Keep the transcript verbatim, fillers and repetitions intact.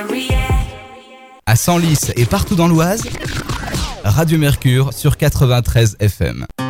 À Senlis et partout dans l'Oise, Radio Mercure sur quatre-vingt-treize F M.